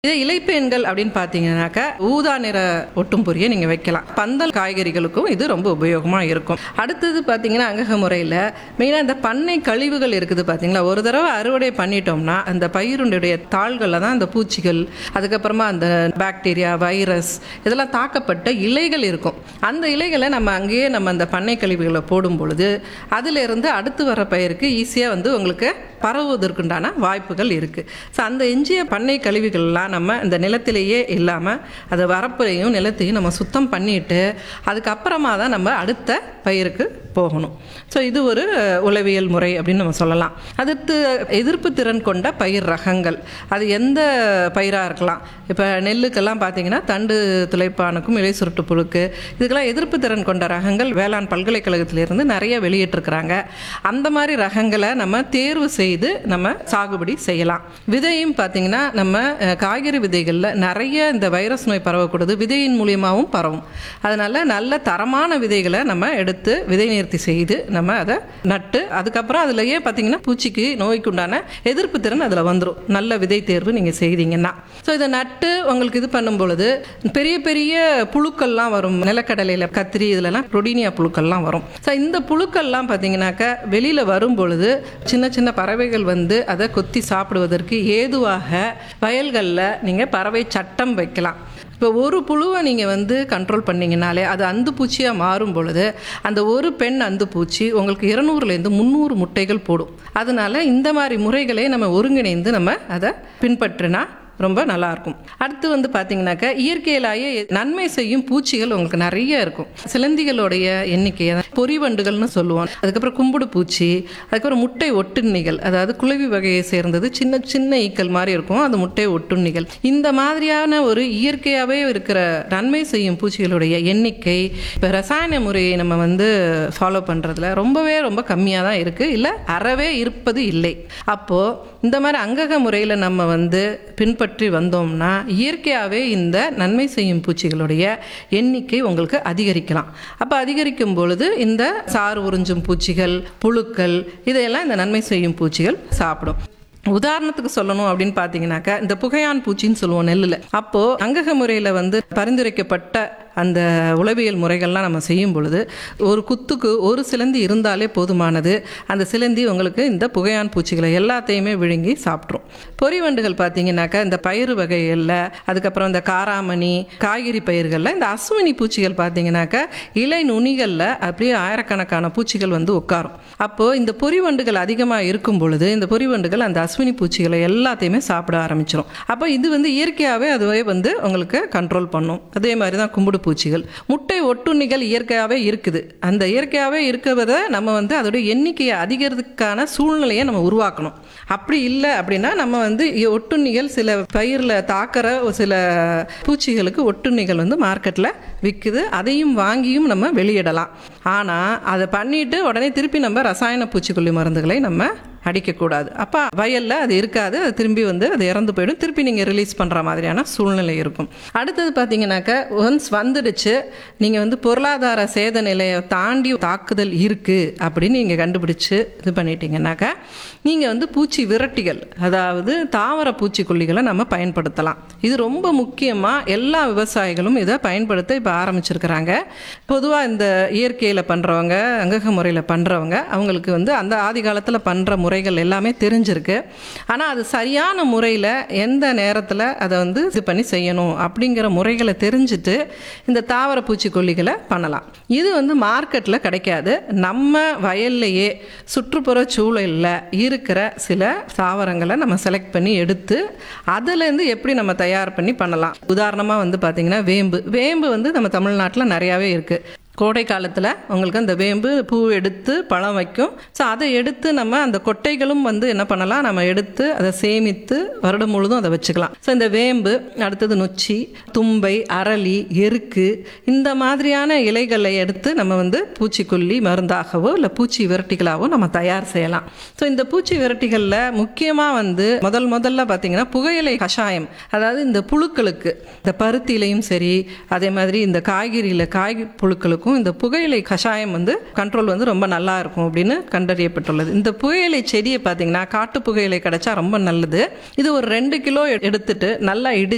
இதே இலைப்பேன்கள் அப்படின்னு பார்த்தீங்கன்னாக்கா ஊதா நிற ஒட்டும் பொரியை நீங்கள் வைக்கலாம். பந்தல் காய்கறிகளுக்கும் இது ரொம்ப உபயோகமாக இருக்கும். அடுத்தது பார்த்தீங்கன்னா அங்கக முறையில் மெயினாக இந்த பண்ணை கழிவுகள் இருக்குது பார்த்தீங்களா. ஒரு தடவை அறுவடை பண்ணிட்டோம்னா அந்த பயிருடைய தாள்களில் தான் அந்த பூச்சிகள், அதுக்கப்புறமா அந்த பாக்டீரியா, வைரஸ் இதெல்லாம் தாக்கப்பட்ட இலைகள் இருக்கும். அந்த இலைகளை நம்ம அங்கேயே நம்ம அந்த பண்ணை கழிவுகளை போடும் பொழுது அதிலிருந்து அடுத்து வர பயிருக்கு ஈஸியாக வந்து உங்களுக்கு பரவுவதற்குண்டான வாய்ப்புகள் இருக்குது. ஸோ அந்த எஞ்சிய பண்ணை கழிவுகள்லாம் நம்ம இந்த நிலத்திலேயே இல்லாமல் அதை வரப்புலையும் நிலத்தையும் நம்ம சுத்தம் பண்ணிட்டு அதுக்கப்புறமா தான் நம்ம அடுத்த பயிருக்கு போகணும். ஸோ இது ஒரு உளவியல் முறை அப்படின்னு நம்ம சொல்லலாம். அடுத்து எதிர்ப்பு திறன் கொண்ட பயிர் ரகங்கள், அது எந்த பயிராக இருக்கலாம். இப்போ நெல்லுக்கெல்லாம் பார்த்தீங்கன்னா தண்டு துளைப்பானுக்கும் இலை சுருட்டு புழுக்கு இதுக்கெல்லாம் எதிர்ப்பு திறன் கொண்ட ரகங்கள் வேளாண் பல்கலைக்கழகத்திலிருந்து நிறைய வெளியிட்டிருக்கிறாங்க. அந்த மாதிரி ரகங்களை நம்ம தேர்வு செய்து நம்ம சாகுபடி செய்யலாம். விதையும் பார்த்தீங்கன்னா நம்ம காய்கறி விதைகளில் நிறைய இந்த வைரஸ் நோய் பரவக்கூடாது, விதையின் மூலியமாகவும் பரவும். அதனால நல்ல தரமான விதைகளை நம்ம எடுத்து விதை நேர்த்தி செய்து நம்ம அதை நட்டு அதுக்கப்புறம் அதுலயே பார்த்தீங்கன்னா பூச்சிக்கு நோய்க்கு உண்டான எதிர்ப்பு திறன் அதில் வந்துடும். நல்ல விதை தேர்வு நீங்கள் செய்தீங்கன்னா. ஸோ இதை நட்டு உங்களுக்கு இது பண்ணும் பொழுது பெரிய பெரிய புழுக்கள்லாம் வரும். நிலக்கடலையில் கத்திரி இதிலலாம் புரோடீனியா புழுக்கள்லாம் வரும். ஸோ இந்த புழுக்கள்லாம் பார்த்தீங்கன்னாக்கா வெளியில் வரும் பொழுது சின்ன சின்ன பறவைகள் வந்து அதை கொத்தி சாப்பிடுவதற்கு ஏதுவாக வயல்களில் நீங்கள் பறவை சட்டம் வைக்கலாம். இப்போ ஒரு புழுவை நீங்கள் வந்து கண்ட்ரோல் பண்ணிங்கனாலே அது அந்து பூச்சியாக மாறும் பொழுது அந்த ஒரு பெண் அந்து பூச்சி உங்களுக்கு 200லேருந்து 300 முட்டைகள் போடும். அதனால இந்த மாதிரி முறைகளை நம்ம ஒருங்கிணைந்து நம்ம அதை பின்பற்றினா ரொம்ப நல்லாயிருக்கும். அடுத்து வந்து பார்த்தீங்கன்னாக்கா இயற்கையிலேயே நன்மை செய்யும் பூச்சிகள் உங்களுக்கு நிறைய இருக்கும். சிலந்திகளுடைய எண்ணிக்கையை பொறிவண்டுகள்னு சொல்லுவோம். அதுக்கப்புறம் கும்புடு பூச்சி, அதுக்கப்புறம் முட்டை ஒட்டுண்ணிகள், அதாவது குளவி வகையை சேர்ந்தது சின்ன சின்ன ஈக்கள் மாதிரி இருக்கும், அது முட்டை ஒட்டுண்ணிகள். இந்த மாதிரியான ஒரு இயற்கையாகவே இருக்கிற நன்மை செய்யும் பூச்சிகளுடைய எண்ணிக்கை இப்போ ரசாயன முறையை நம்ம வந்து ஃபாலோ பண்ணுறதுல ரொம்ப கம்மியாக தான் இருக்குது, இல்லை அறவே இருப்பது இல்லை. அப்போது இந்த மாதிரி அங்கக முறையில் நம்ம வந்து பின்பற்றி வந்தோம்னா இயற்கையாகவே இந்த நன்மை செய்யும் பூச்சிகளுடைய எண்ணிக்கை உங்களுக்கு அதிகரிக்கலாம். அப்போ அதிகரிக்கும் பொழுது இந்த சாறு உறிஞ்சும் பூச்சிகள், புழுக்கள் இதையெல்லாம் இந்த நன்மை செய்யும் பூச்சிகள் சாப்பிடும். உதாரணத்துக்கு சொல்லணும் அப்படின்னு பார்த்தீங்கன்னாக்கா இந்த புகையான் பூச்சின்னு சொல்லுவோம் நெல்லில். அப்போது அங்கக முறையில் வந்து பரிந்துரைக்கப்பட்ட அந்த உளவியல் முறைகள்லாம் நம்ம செய்யும் பொழுது ஒரு குத்துக்கு ஒரு சிலந்தி இருந்தாலே போதுமானது. அந்த சிலந்தி உங்களுக்கு இந்த புகையான் பூச்சிகளை எல்லாத்தையுமே விழுங்கி சாப்பிட்ரும். பொறிவண்டுகள் பார்த்தீங்கன்னாக்கா இந்த பயிறு வகைகளில், அதுக்கப்புறம் இந்த காராமணி, காய்கறி பயிர்களில் இந்த அஸ்வினி பூச்சிகள் பார்த்தீங்கன்னாக்கா இலை நுனிகளில் அப்படியே ஆயிரக்கணக்கான பூச்சிகள் வந்து உட்காரும். அப்போது இந்த பொறிவண்டுகள் அதிகமாக இருக்கும் பொழுது இந்த பொறிவண்டுகள் அந்த அஸ்வினி பூச்சிகளை எல்லாத்தையுமே சாப்பிட ஆரம்பிச்சிடும். அப்போ இது வந்து இயற்கையாகவே அதுவே வந்து உங்களுக்கு கண்ட்ரோல் பண்ணும். அதே மாதிரி தான் கும்புடு பூச்சிகள், முட்டை ஒட்டுண்ணிகள் இயற்கையாகவே இருக்குது. அந்த இயற்கையாகவே இருக்கிறத நம்ம வந்து அதோடைய எண்ணிக்கையை அதிகரிக்கிறதுக்கான சூழ்நிலையை நம்ம உருவாக்கணும். அப்படி இல்லை அப்படின்னா நம்ம வந்து ஒட்டுண்ணிகள் சில பயிரில் தாக்கிற சில பூச்சிகளுக்கு ஒட்டுண்ணிகள் வந்து மார்க்கெட்டில் விற்குது, அதையும் வாங்கியும் நம்ம வெளியிடலாம். ஆனால் அதை பண்ணிட்டு உடனே திருப்பி நம்ம ரசாயன பூச்சிக்கொல்லி மருந்துகளை நம்ம அடிக்கக்கூடாது. அப்போ வயலில் அது இருக்காது, அது திரும்பி வந்து அது இறந்து போயிடும், திருப்பி நீங்கள் ரிலீஸ் பண்ணுற மாதிரியான சூழ்நிலை இருக்கும். அடுத்தது பார்த்தீங்கன்னாக்கா ஒன்ஸ் வந்துடுச்சு நீங்கள் வந்து பொருளாதார சேத நிலையை தாண்டி தாக்குதல் இருக்குது அப்படின்னு நீங்கள் கண்டுபிடிச்சு இது பண்ணிட்டீங்கன்னாக்கா நீங்கள் வந்து பூச்சி விரட்டிகள், அதாவது தாவர பூச்சிக்கொல்லிகளை நம்ம பயன்படுத்தலாம். இது ரொம்ப முக்கியமாக எல்லா விவசாயிகளும் இதை பயன்படுத்த இப்போ ஆரம்பிச்சிருக்கிறாங்க. பொதுவாக இந்த இயற்கையில் பண்ணுறவங்க, அங்கக முறையில் பண்ணுறவங்க அவங்களுக்கு வந்து அந்த ஆதி காலத்தில் பண்ணுற முறைகள் எல்லாமே தெரிஞ்சிருக்கு. ஆனால் அது சரியான முறையில் எந்த நேரத்தில் அதை வந்து இது பண்ணி செய்யணும் அப்படிங்கிற முறைகளை தெரிஞ்சுட்டு இந்த தாவர பூச்சிக்கொல்லிகளை பண்ணலாம். இது வந்து மார்க்கெட்டில் கிடைக்காது. நம்ம வயல்லையே சுற்றுப்புற சூழலில் இருக்கிற சில தாவரங்களை நம்ம செலக்ட் பண்ணி எடுத்து அதுலேருந்து எப்படி நம்ம தயார் பண்ணி பண்ணலாம். உதாரணமாக வந்து பார்த்திங்கன்னா வேம்பு வந்து நம்ம தமிழ்நாட்டில் நிறையாவே இருக்குது. கோடை காலத்தில் உங்களுக்கு அந்த வேம்பு பூ எடுத்து பழம் வைக்கும். ஸோ அதை எடுத்து நம்ம அந்த கொட்டைகளும் வந்து என்ன பண்ணலாம், நம்ம எடுத்து அதை சேமித்து வருடம் முழுதும் அதை வச்சுக்கலாம். ஸோ இந்த வேம்பு, அடுத்தது நொச்சி, தும்பை, அரளி, எருக்கு இந்த மாதிரியான இலைகளை எடுத்து நம்ம வந்து பூச்சிக்கொல்லி மருந்தாகவோ இல்லை பூச்சி விரட்டிகளாகவோ நம்ம தயார் செய்யலாம். ஸோ இந்த பூச்சி விரட்டிகளில் முக்கியமாக வந்து முதல்ல பார்த்தீங்கன்னா புகையிலை கஷாயம், அதாவது இந்த புழுக்களுக்கு இந்த பருத்திலையும் சரி அதே மாதிரி இந்த காய்கறியில் காய் புழுக்களுக்கும் இந்த புகையிலை கஷாயம் வந்து கண்ட்ரோல் வந்து ரொம்ப நல்லா இருக்கும் அப்படின்னு கண்டறியப்பட்டுள்ளது. இந்த புகையிலை செடியை பார்த்தீங்கன்னா காட்டு புகையிலை கிடைச்சா ரொம்ப நல்லது. இது ஒரு 2 கிலோ எடுத்துட்டு நல்லா இடிச்சு